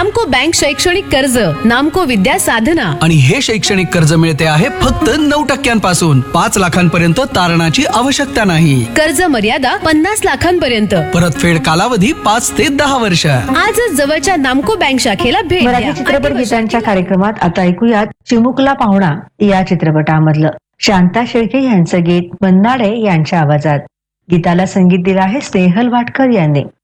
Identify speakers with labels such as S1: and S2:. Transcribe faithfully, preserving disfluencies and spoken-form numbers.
S1: नामको बँक शैक्षणिक कर्ज, नामको विद्या साधना.
S2: आणि हे शैक्षणिक कर्ज मिळते आहे फक्त नऊ टक्क्यांपासून. पाच लाखांपर्यंत तारणाची आवश्यकता नाही.
S1: कर्ज मर्यादा पन्नास लाखांपर्यंत.
S2: परतफेड कालावधी पाच ते दहा वर्ष.
S1: आजच जवळच्या नामको बँक शाखेला भेट
S3: मराठी
S1: द्या.
S3: चित्रपट गीतांच्या कार्यक्रमात आता ऐकूयात चिमुकला पाहुणा या चित्रपटामधलं शांता शेळके यांचं गीत मन्नाडे यांच्या आवाजात. गीताला संगीत दिलं आहे स्नेहल वाटकर यांनी.